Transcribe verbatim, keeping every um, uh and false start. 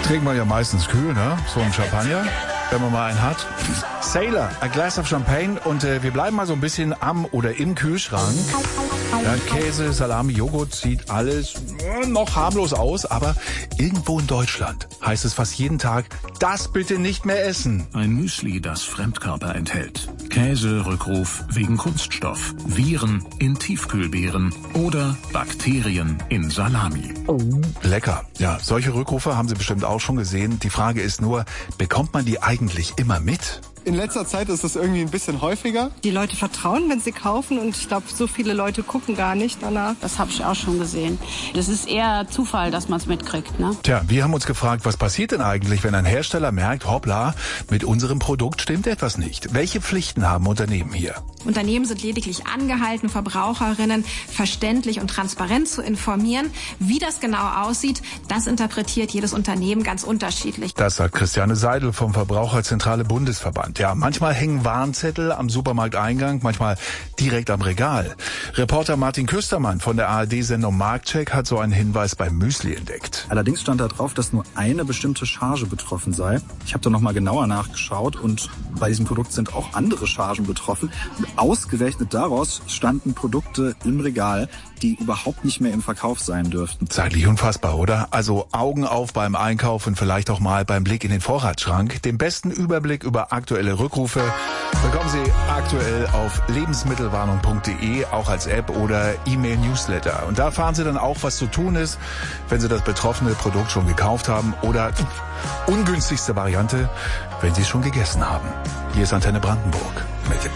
trinkt man ja meistens kühl, ne? So ein Champagner, wenn man mal einen hat. Sailor, a glass of champagne. Und äh, wir bleiben mal so ein bisschen am oder im Kühlschrank. Ja, Käse, Salami, Joghurt, sieht alles äh, noch harmlos aus. Aber irgendwo in Deutschland heißt es fast jeden Tag, das bitte nicht mehr essen. Ein Müsli, das Fremdkörper enthält. Käserückruf wegen Kunststoff. Viren in Tiefkühlbeeren oder Bakterien in Salami. Oh. Lecker. Ja, solche Rückrufe haben Sie bestimmt auch schon gesehen. Die Frage ist nur, bekommt man die eigentlich immer mit? In letzter Zeit ist das irgendwie ein bisschen häufiger. Die Leute vertrauen, wenn sie kaufen, und ich glaube, so viele Leute gucken gar nicht danach. Das habe ich auch schon gesehen. Das ist eher Zufall, dass man es mitkriegt, ne? Tja, wir haben uns gefragt, was passiert denn eigentlich, wenn ein Hersteller merkt, hoppla, mit unserem Produkt stimmt etwas nicht. Welche Pflichten haben Unternehmen hier? Unternehmen sind lediglich angehalten, Verbraucherinnen verständlich und transparent zu informieren. Wie das genau aussieht, das interpretiert jedes Unternehmen ganz unterschiedlich. Das sagt Christiane Seidel vom Verbraucherzentrale Bundesverband. Ja, manchmal hängen Warnzettel am Supermarkteingang, manchmal direkt am Regal. Reporter Martin Küstermann von der A R D-Sendung Marktcheck hat so einen Hinweis beim Müsli entdeckt. Allerdings stand da drauf, dass nur eine bestimmte Charge betroffen sei. Ich habe da nochmal genauer nachgeschaut und bei diesem Produkt sind auch andere Chargen betroffen. Und ausgerechnet daraus standen Produkte im Regal, die überhaupt nicht mehr im Verkauf sein dürften. Zeitlich unfassbar, oder? Also Augen auf beim Einkauf und vielleicht auch mal beim Blick in den Vorratsschrank. Den besten Überblick über aktuelle Rückrufe bekommen Sie aktuell auf lebensmittelwarnung punkt de, auch als App oder E-Mail-Newsletter. Und da erfahren Sie dann auch, was zu tun ist, wenn Sie das betroffene Produkt schon gekauft haben oder ungünstigste Variante, wenn Sie es schon gegessen haben. Hier ist Antenne Brandenburg mit